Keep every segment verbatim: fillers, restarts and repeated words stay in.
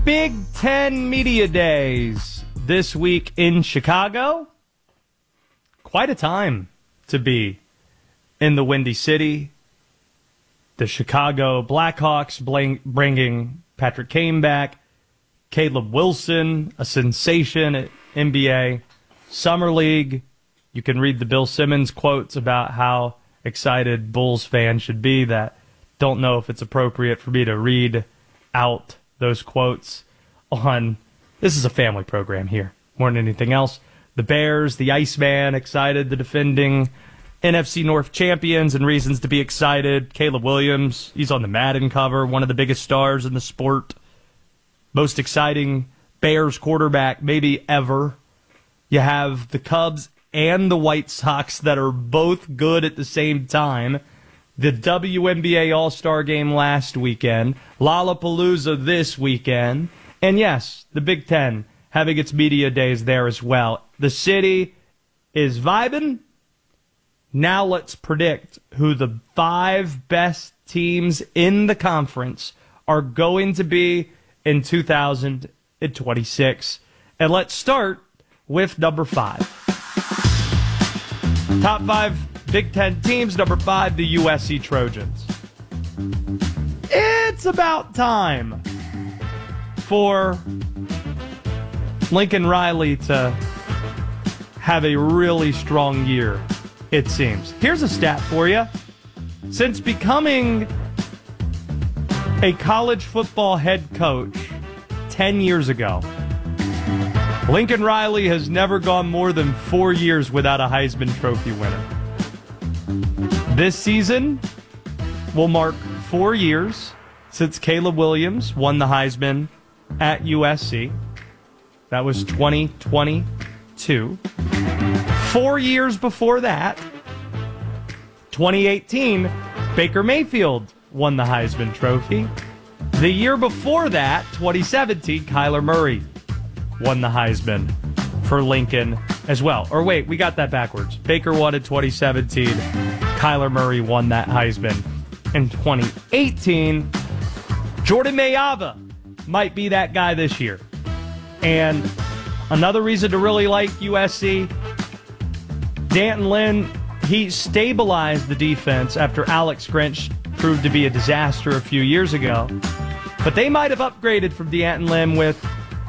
Big Ten Media Days this week in Chicago. Quite a time to be in the Windy City. The Chicago Blackhawks bringing Patrick Kane back. Caleb Wilson, a sensation at N B A. Summer League. You can read the Bill Simmons quotes about how excited Bulls fans should be. That don't know if it's appropriate for me to read out those quotes on. This is a family program here, more than anything else. The Bears, the Iceman, excited. The defending N F C North champions and reasons to be excited. Caleb Williams, he's on the Madden cover, one of the biggest stars in the sport. Most exciting Bears quarterback maybe ever. You have the Cubs and the White Sox that are both good at the same time. The W N B A All-Star Game last weekend. Lollapalooza this weekend. And yes, the Big Ten having its media days there as well. The city is vibing. Now let's predict who the five best teams in the conference are going to be in two thousand twenty-six. And let's start with number five. Top five Big Ten teams. Number five, the U S C Trojans. It's about time for Lincoln Riley to have a really strong year, it seems. Here's a stat for you. Since becoming a college football head coach ten years ago, Lincoln Riley has never gone more than four years without a Heisman Trophy winner. This season will mark four years since Caleb Williams won the Heisman at U S C. That was twenty twenty-two. Four years before that, twenty eighteen, Baker Mayfield won the Heisman Trophy. The year before that, twenty seventeen, Kyler Murray won the Heisman for Lincoln as well. Or wait, we got that backwards. Baker won in twenty seventeen. Kyler Murray won that Heisman in twenty eighteen. Jordan Mayava might be that guy this year. And another reason to really like U S C, D'Anton Lynn, he stabilized the defense after Alex Grinch proved to be a disaster a few years ago. But they might have upgraded from D'Anton Lynn with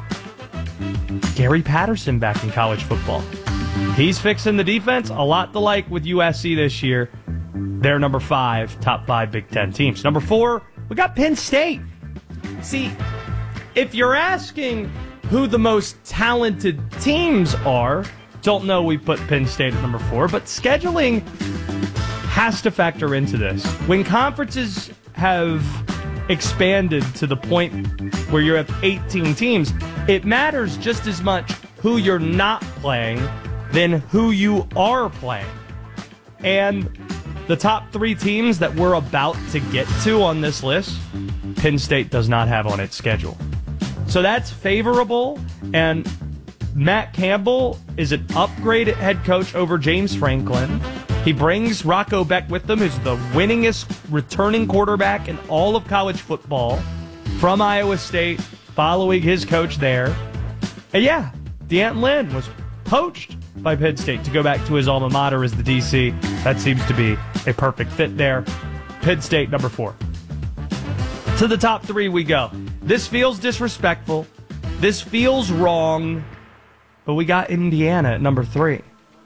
Gary Patterson back in college football. He's fixing the defense, a lot to like with U S C this year. They're number five, top five Big Ten teams. Number four, we got Penn State. See, if you're asking who the most talented teams are, don't know we put Penn State at number four, but scheduling has to factor into this. When conferences have expanded to the point where you have eighteen teams, it matters just as much who you're not playing than who you are playing. And the top three teams that we're about to get to on this list, Penn State does not have on its schedule. So that's favorable, and Matt Campbell is an upgrade at head coach over James Franklin. He brings Rocco Beck with him, who's the winningest returning quarterback in all of college football from Iowa State, following his coach there. And yeah, D'Anton Lynn was poached by Penn State to go back to his alma mater as the D C. That seems to be a perfect fit there. Penn State, number four. To the top three we go. This feels disrespectful. This feels wrong. But we got Indiana at number three.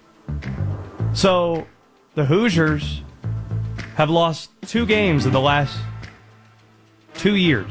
So the Hoosiers have lost two games in the last two years.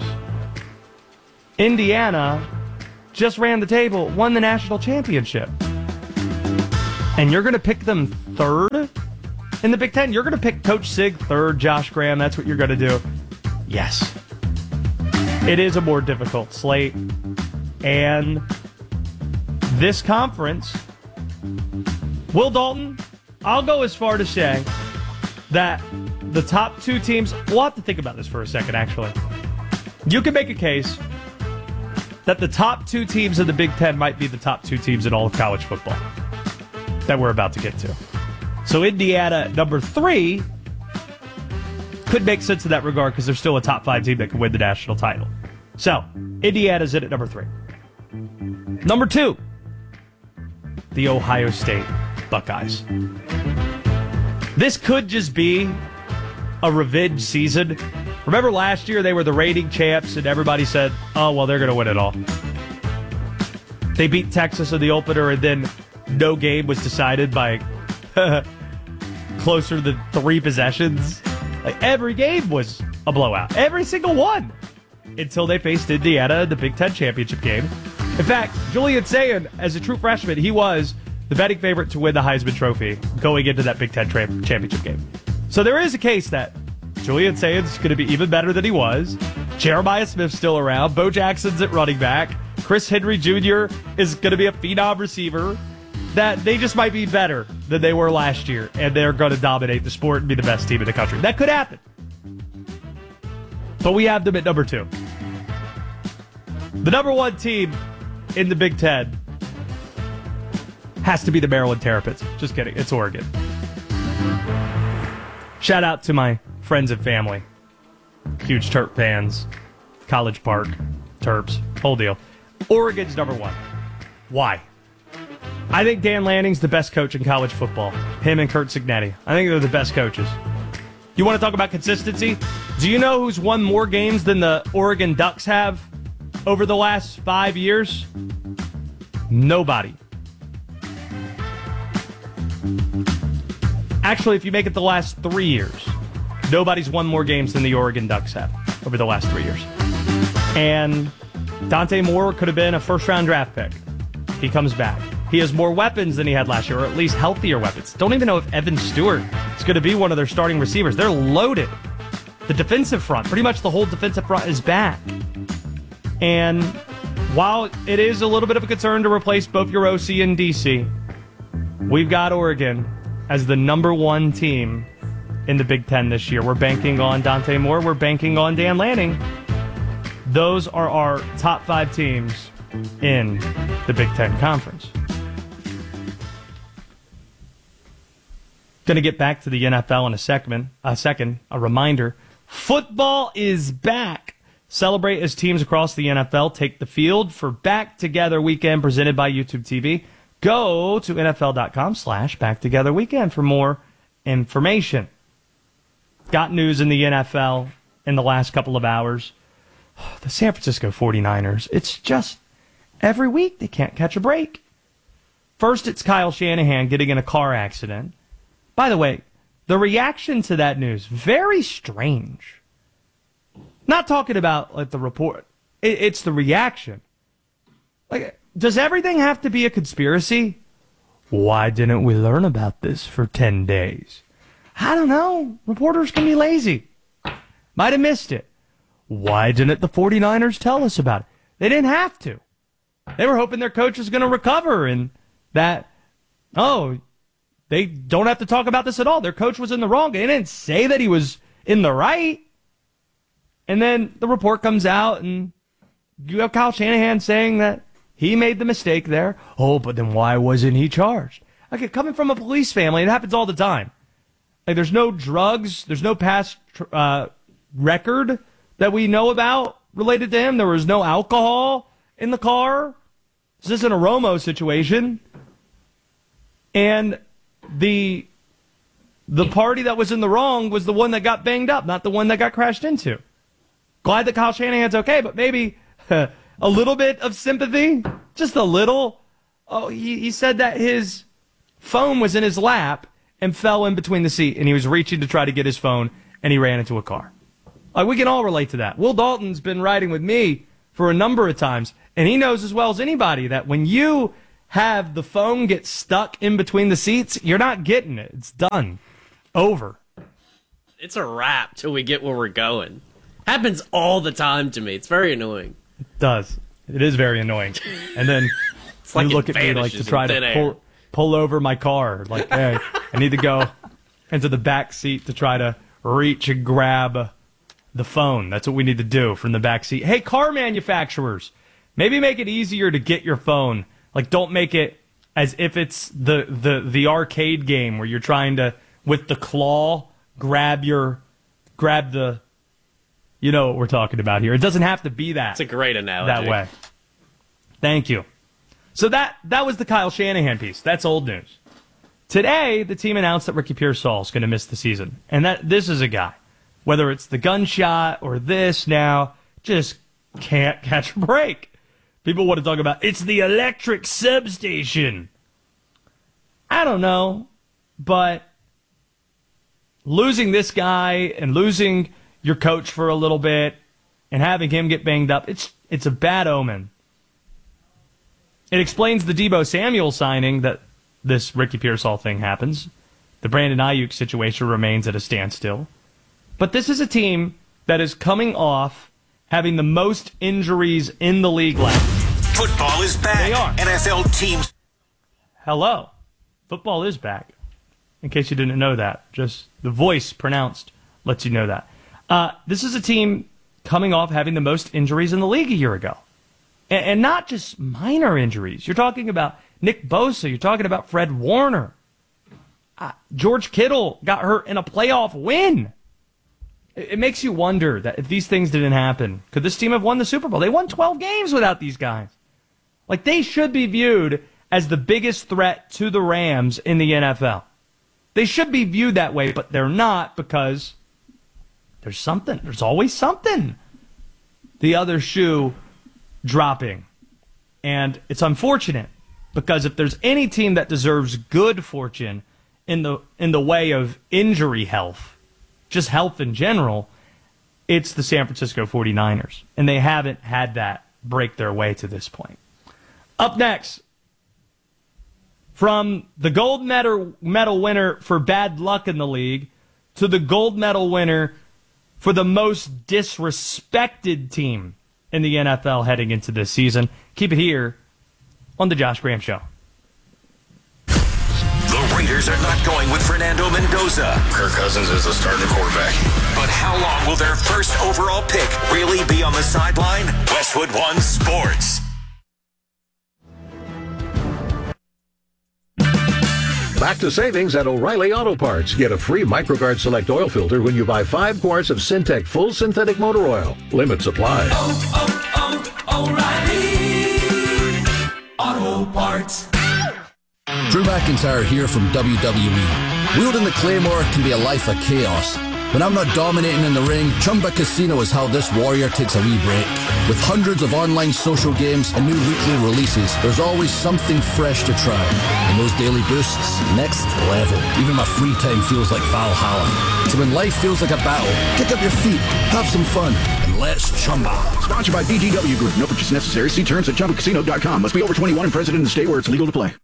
Indiana just ran the table, won the national championship. And you're going to pick them third in the Big Ten? You're going to pick Coach Sig third, Josh Graham. That's what you're going to do. Yes. It is a more difficult slate. And this conference, Will Dalton, I'll go as far to say that the top two teams, we'll have to think about this for a second, actually. You can make a case that the top two teams in the Big Ten might be the top two teams in all of college football that we're about to get to. So Indiana, number three, could make sense in that regard because they're still a top five team that could win the national title. So, Indiana's in at number three. Number two, the Ohio State Buckeyes. This could just be a revenge season. Remember last year they were the reigning champs and everybody said, oh, well, they're going to win it all. They beat Texas in the opener and then no game was decided by closer than three possessions. Like every game was a blowout. Every single one. Until they faced Indiana in the Big Ten championship game. In fact, Julian Sayin, as a true freshman, he was the betting favorite to win the Heisman Trophy going into that Big Ten tra- championship game. So there is a case that Julian Sayin's going to be even better than he was. Jeremiah Smith's still around. Bo Jackson's at running back. Chris Henry Junior is going to be a phenom receiver. That they just might be better than they were last year, and they're going to dominate the sport and be the best team in the country. That could happen. But we have them at number two. The number one team in the Big Ten has to be the Maryland Terrapins. Just kidding. It's Oregon. Shout out to my friends and family. Huge Terp fans. College Park. Terps. Whole deal. Oregon's number one. Why? I think Dan Lanning's the best coach in college football. Him and Curt Cignetti. I think they're the best coaches. You want to talk about consistency? Do you know who's won more games than the Oregon Ducks have over the last five years? Nobody. Actually, if you make it the last three years, nobody's won more games than the Oregon Ducks have over the last three years. And Dante Moore could have been a first-round draft pick. He comes back. He has more weapons than he had last year, or at least healthier weapons. Don't even know if Evan Stewart is going to be one of their starting receivers. They're loaded. The defensive front, pretty much the whole defensive front is back. And while it is a little bit of a concern to replace both your O C and D C, we've got Oregon as the number one team in the Big Ten this year. We're banking on Dante Moore. We're banking on Dan Lanning. Those are our top five teams in the Big Ten Conference. Going to get back to the N F L in a second. A second. A reminder. Football is back. Celebrate as teams across the N F L take the field for Back Together Weekend presented by YouTube T V. Go to NFL.com slash Back Together Weekend for more information. Got news in the N F L in the last couple of hours. The San Francisco forty-niners. It's just every week they can't catch a break. First, it's Kyle Shanahan getting in a car accident. By the way, the reaction to that news, very strange. Not talking about like the report. It, it's the reaction. Like, does everything have to be a conspiracy? Why didn't we learn about this for ten days? I don't know. Reporters can be lazy. Might have missed it. Why didn't the forty-niners tell us about it? They didn't have to. They were hoping their coach was going to recover and that, oh, they don't have to talk about this at all. Their coach was in the wrong. They didn't say that he was in the right. And then the report comes out, and you have Kyle Shanahan saying that he made the mistake there. Oh, but then why wasn't he charged? Okay, coming from a police family, it happens all the time. Like, there's no drugs, there's no past uh, record that we know about related to him. There was no alcohol in the car. This isn't a Romo situation. And the the party that was in the wrong was the one that got banged up, not the one that got crashed into. Glad that Kyle Shanahan's okay, but maybe a little bit of sympathy, just a little. Oh, he, he said that his phone was in his lap and fell in between the seat, and he was reaching to try to get his phone, and he ran into a car. Like, we can all relate to that. Will Dalton's been riding with me for a number of times, and he knows as well as anybody that when you have the phone get stuck in between the seats, you're not getting it. It's done. Over. It's a wrap till we get where we're going. Happens all the time to me. It's very annoying. It does. It is very annoying. And then it's like you look at me like to try to pull, pull over my car. Like, hey, I need to go into the back seat to try to reach and grab the phone. That's what we need to do from the back seat. Hey, car manufacturers, maybe make it easier to get your phone. Like, don't make it as if it's the, the, the arcade game where you're trying to, with the claw, grab your, grab the, You know what we're talking about here. It doesn't have to be that. It's a great analogy. That way. Thank you. So that that was the Kyle Shanahan piece. That's old news. Today, the team announced that Ricky Pearsall is going to miss the season. And that this is a guy, whether it's the gunshot or this now, just can't catch a break. People want to talk about, it's the electric substation. I don't know, but losing this guy and losing your coach for a little bit and having him get banged up, it's it's a bad omen. It explains the Deebo Samuel signing that this Ricky Pearsall thing happens. The Brandon Ayuk situation remains at a standstill. But this is a team that is coming off having the most injuries in the league last year. Football is back. They are. N F L teams. Hello. Football is back. In case you didn't know that. Just the voice pronounced lets you know that. Uh, this is a team coming off having the most injuries in the league a year ago. And, and not just minor injuries. You're talking about Nick Bosa. You're talking about Fred Warner. Uh, George Kittle got hurt in a playoff win. It, it makes you wonder that if these things didn't happen, could this team have won the Super Bowl? They won twelve games without these guys. Like, they should be viewed as the biggest threat to the Rams in the N F L. They should be viewed that way, but they're not because there's something. There's always something. The other shoe dropping. And it's unfortunate because if there's any team that deserves good fortune in the in the way of injury health, just health in general, it's the San Francisco forty-niners. And they haven't had that break their way to this point. Up next, from the gold medal, medal winner for bad luck in the league to the gold medal winner for the most disrespected team in the N F L heading into this season. Keep it here on the Josh Graham Show. The Raiders are not going with Fernando Mendoza. Kirk Cousins is the starting quarterback. But how long will their first overall pick really be on the sideline? Westwood One Sports. Back to savings at O'Reilly Auto Parts. Get a free MicroGuard Select oil filter when you buy five quarts of Syntec Full Synthetic Motor Oil. Limit supply. Oh, oh, oh, O'Reilly Auto Parts. Drew McIntyre here from W W E. Wielding the Claymore can be a life of chaos. When I'm not dominating in the ring, Chumba Casino is how this warrior takes a wee break. With hundreds of online social games and new weekly releases, there's always something fresh to try. And those daily boosts, next level. Even my free time feels like Valhalla. So when life feels like a battle, kick up your feet, have some fun, and let's Chumba. Sponsored by B G W Group. No purchase necessary. See terms at Chumba Casino dot com. Must be over twenty-one and present in the state where it's legal to play.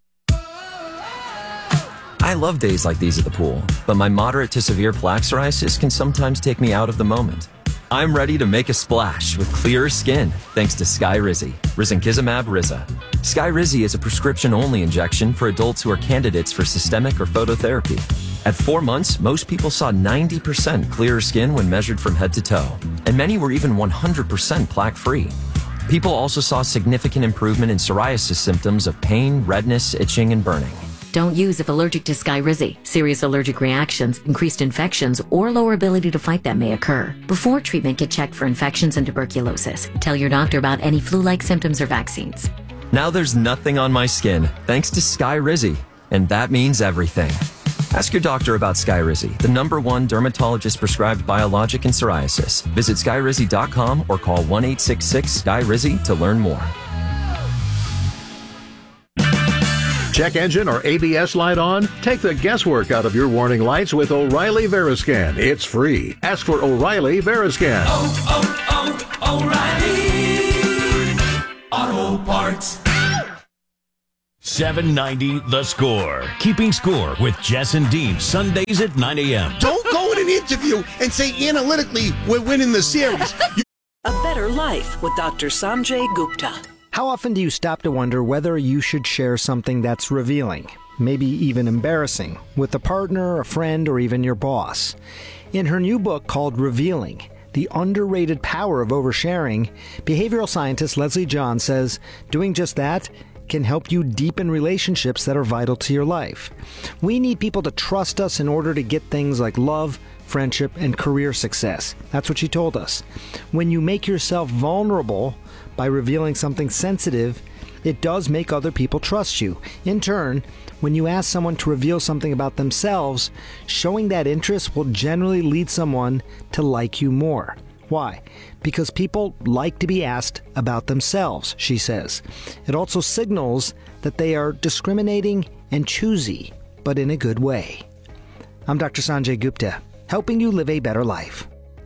I love days like these at the pool, but my moderate to severe plaque psoriasis can sometimes take me out of the moment. I'm ready to make a splash with clearer skin thanks to Skyrizi, risankizumab Riza. Skyrizi is a prescription-only injection for adults who are candidates for systemic or phototherapy. At four months, most people saw ninety percent clearer skin when measured from head to toe, and many were even one hundred percent plaque-free. People also saw significant improvement in psoriasis symptoms of pain, redness, itching, and burning. Don't use if allergic to Skyrizi. Serious allergic reactions, increased infections, or lower ability to fight them may occur. Before treatment, get checked for infections and tuberculosis. Tell your doctor about any flu-like symptoms or vaccines. Now there's nothing on my skin, thanks to Skyrizi, and that means everything. Ask your doctor about Skyrizi, the number one dermatologist-prescribed biologic in psoriasis. Visit Skyrizi dot com or call one eight six six S K Y R I Z I to learn more. Check engine or A B S light on? Take the guesswork out of your warning lights with O'Reilly Veriscan. It's free. Ask for O'Reilly Veriscan. Oh, oh, oh, O'Reilly Auto Parts. seven ninety The Score. Keeping score with Jess and Dean, Sundays at nine a.m. Don't go in an interview and say analytically we're winning the series. You- A better life with Doctor Sanjay Gupta. How often do you stop to wonder whether you should share something that's revealing, maybe even embarrassing, with a partner, a friend, or even your boss? In her new book called Revealing, The Underrated Power of Oversharing, behavioral scientist Leslie John says doing just that can help you deepen relationships that are vital to your life. We need people to trust us in order to get things like love, friendship, and career success. That's what she told us. When you make yourself vulnerable by revealing something sensitive, it does make other people trust you. In turn, when you ask someone to reveal something about themselves, showing that interest will generally lead someone to like you more. Why? Because people like to be asked about themselves, she says. It also signals that they are discriminating and choosy, but in a good way. I'm Doctor Sanjay Gupta, helping you live a better life.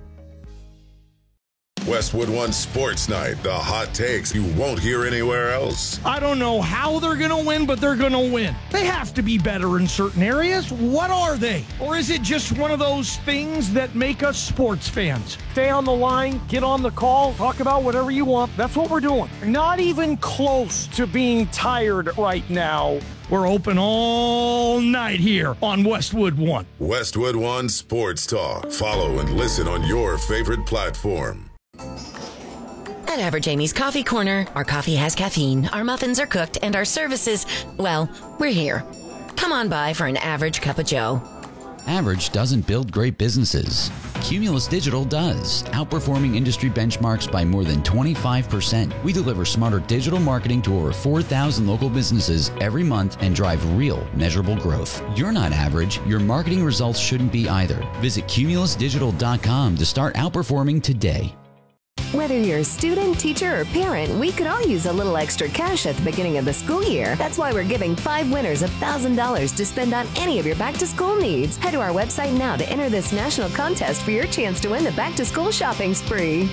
Westwood One Sports Night, the hot takes you won't hear anywhere else. I don't know how they're going to win, but they're going to win. They have to be better in certain areas. What are they? Or is it just one of those things that make us sports fans? Stay on the line, get on the call, talk about whatever you want. That's what we're doing. Not even close to being tired right now. We're open all night here on Westwood One. Westwood One Sports Talk. Follow and listen on your favorite platform. At Average Amy's Coffee Corner, our coffee has caffeine, our muffins are cooked, and our services, well, we're here. Come on by for an average cup of joe. Average doesn't build great businesses. Cumulus Digital does, outperforming industry benchmarks by more than twenty-five percent. We deliver smarter digital marketing to over four thousand local businesses every month and drive real, measurable growth. You're not average. Your marketing results shouldn't be either. Visit cumulus digital dot com to start outperforming today. Whether you're a student, teacher, or parent, we could all use a little extra cash at the beginning of the school year. That's why we're giving five winners one thousand dollars to spend on any of your back-to-school needs. Head to our website now to enter this national contest for your chance to win the back-to-school shopping spree.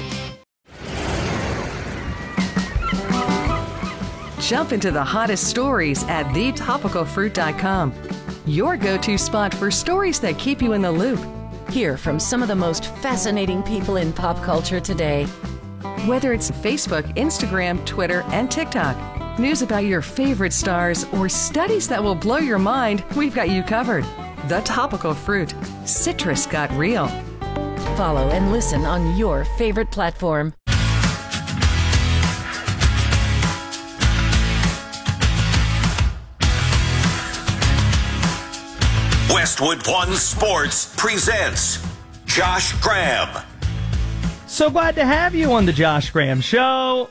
Jump into the hottest stories at the topical fruit dot com. Your go-to spot for stories that keep you in the loop. Hear from some of the most fascinating people in pop culture today. Whether it's Facebook, Instagram, Twitter, and TikTok, news about your favorite stars, or studies that will blow your mind, we've got you covered. The Topical Fruit. Citrus got real. Follow and listen on your favorite platform. Westwood One Sports presents Josh Graham. So glad to have you on the Josh Graham Show,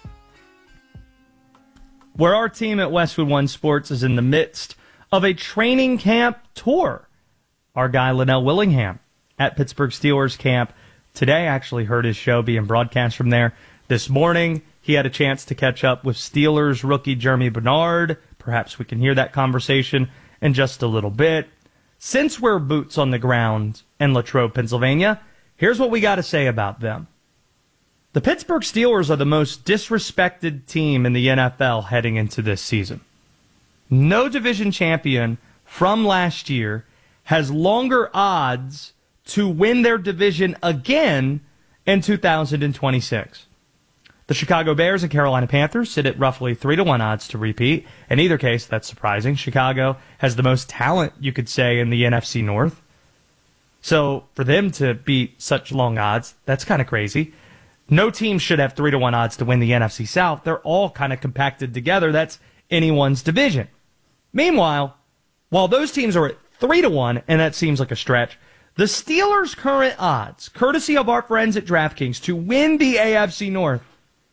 where our team at Westwood One Sports is in the midst of a training camp tour. Our guy Linnell Willingham at Pittsburgh Steelers camp today actually heard his show being broadcast from there. This morning, he had a chance to catch up with Steelers rookie Jeremy Bernard. Perhaps we can hear that conversation in just a little bit. Since we're boots on the ground in Latrobe, Pennsylvania, here's what we got to say about them. The Pittsburgh Steelers are the most disrespected team in the N F L heading into this season. No division champion from last year has longer odds to win their division again in two thousand twenty-six. The Chicago Bears and Carolina Panthers sit at roughly three to one odds to repeat. In either case, that's surprising. Chicago has the most talent, you could say, in the N F C North. So for them to beat such long odds, that's kind of crazy. No team should have three to one odds to win the N F C South. They're all kind of compacted together. That's anyone's division. Meanwhile, while those teams are at three to one, and that seems like a stretch, the Steelers' current odds, courtesy of our friends at DraftKings, to win the A F C North,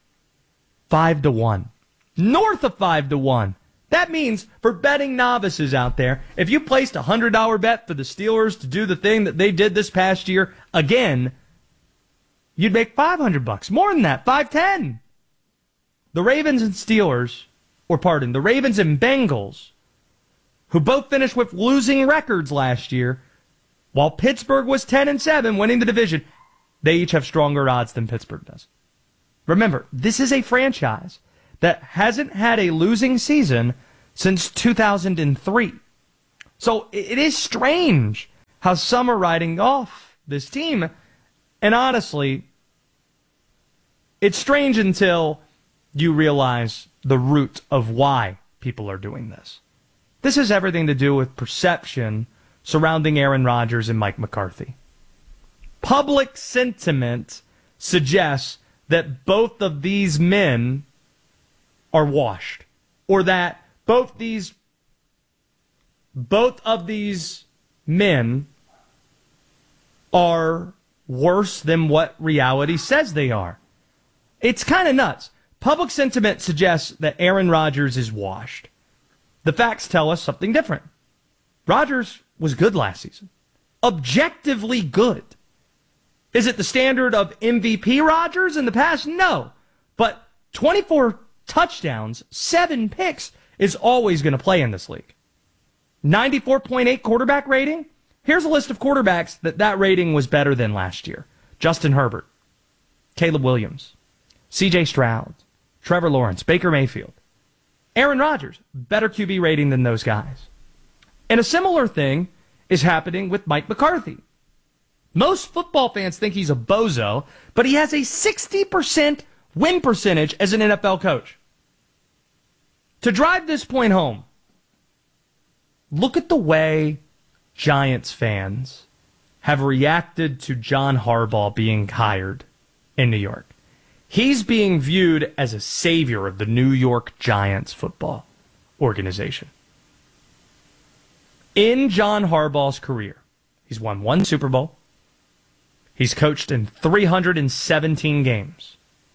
Five to one. North of five to one. That means for betting novices out there, if you placed a one hundred dollars bet for the Steelers to do the thing that they did this past year again, you'd make five hundred bucks. More than that, five ten. The Ravens and Steelers, or pardon, the Ravens and Bengals, who both finished with losing records last year, while Pittsburgh was ten and seven, winning the division, they each have stronger odds than Pittsburgh does. Remember, this is a franchise that hasn't had a losing season since two thousand three. So it is strange how some are riding off this team. And honestly, it's strange until you realize the root of why people are doing this. This has everything to do with perception surrounding Aaron Rodgers and Mike McCarthy. Public sentiment suggests that both of these men are washed, or that both these both of these men are worse than what reality says they are. It's kind of nuts. Public sentiment suggests that Aaron Rodgers is washed. The facts tell us something different. Rodgers was good last season. Objectively good. Is it the standard of M V P Rodgers in the past? No. But twenty-four touchdowns, seven picks is always going to play in this league. ninety-four point eight quarterback rating. Here's a list of quarterbacks that that rating was better than last year. Justin Herbert, Caleb Williams, C J Stroud, Trevor Lawrence, Baker Mayfield. Aaron Rodgers, better Q B rating than those guys. And a similar thing is happening with Mike McCarthy. Most football fans think he's a bozo, but he has a sixty percent win percentage as an N F L coach. To drive this point home, look at the way Giants fans have reacted to John Harbaugh being hired in New York. He's being viewed as a savior of the New York Giants football organization. In John Harbaugh's career, he's won one Super Bowl. He's coached in three hundred seventeen games.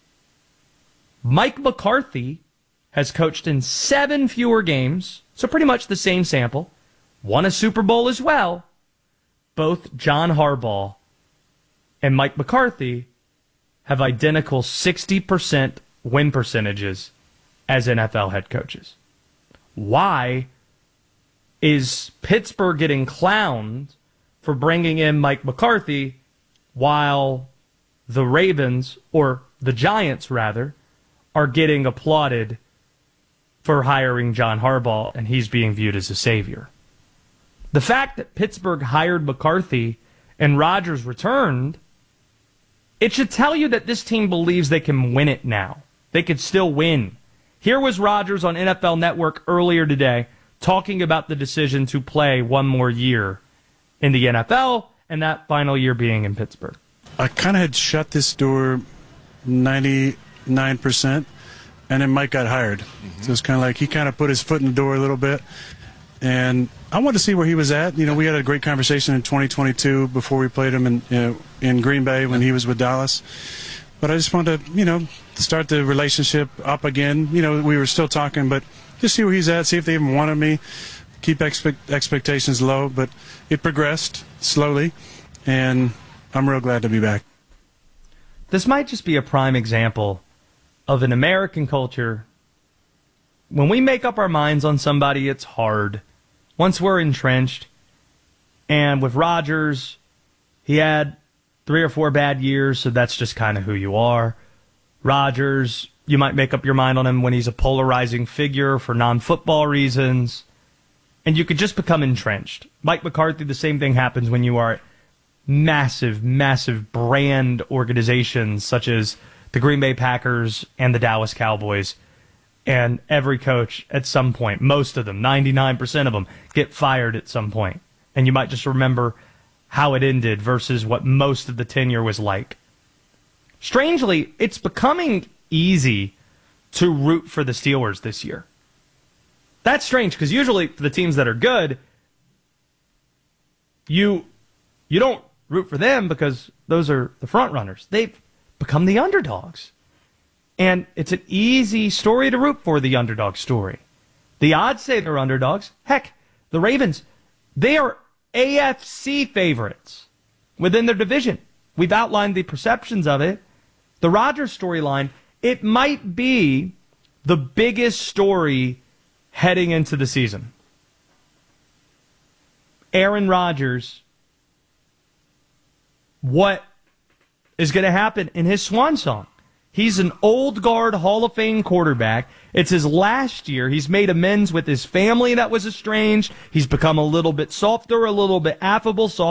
Mike McCarthy has coached in seven fewer games, so pretty much the same sample. Won a Super Bowl as well. Both John Harbaugh and Mike McCarthy have identical sixty percent win percentages as N F L head coaches. Why is Pittsburgh getting clowned for bringing in Mike McCarthy while the Ravens, or the Giants rather, are getting applauded for hiring John Harbaugh and he's being viewed as a savior? The fact that Pittsburgh hired McCarthy and Rodgers returned, it should tell you that this team believes they can win it now. They could still win. Here was Rodgers on N F L Network earlier today talking about the decision to play one more year in the N F L, and that final year being in Pittsburgh. I kind of had shut this door ninety-nine percent, and then Mike got hired. Mm-hmm. So it's kind of like he kind of put his foot in the door a little bit. And I wanted to see where he was at. You know, we had a great conversation in twenty twenty-two before we played him in you know, in Green Bay when he was with Dallas. But I just wanted to, you know, start the relationship up again. You know, we were still talking, but just see where he's at, see if they even wanted me, keep expect, expectations low. But it progressed slowly, and I'm real glad to be back. This might just be a prime example of an American culture. When we make up our minds on somebody, it's hard. Once we're entrenched, and with Rodgers, he had three or four bad years, so that's just kind of who you are. Rodgers, you might make up your mind on him when he's a polarizing figure for non-football reasons, and you could just become entrenched. Mike McCarthy, the same thing happens when you are massive, massive brand organizations such as the Green Bay Packers and the Dallas Cowboys. And every coach at some point, most of them, ninety-nine percent of them, get fired at some point. And you might just remember how it ended versus what most of the tenure was like. Strangely, it's becoming easy to root for the Steelers this year. That's strange, because usually for the teams that are good, you you don't root for them because those are the front runners. They've become the underdogs. And it's an easy story to root for, the underdog story. The odds say they're underdogs. Heck, the Ravens, they are A F C favorites within their division. We've outlined the perceptions of it. The Rodgers storyline, it might be the biggest story heading into the season. Aaron Rodgers, what is going to happen in his swan song? He's an old guard Hall of Fame quarterback. It's his last year. He's made amends with his family that was estranged. He's become a little bit softer, a little bit affable, soft.